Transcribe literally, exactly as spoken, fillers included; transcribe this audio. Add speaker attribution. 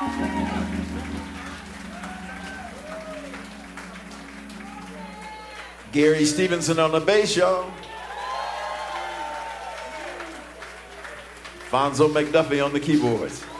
Speaker 1: Gary Stevenson on the bass, y'all. Fonzo McDuffie on the keyboards.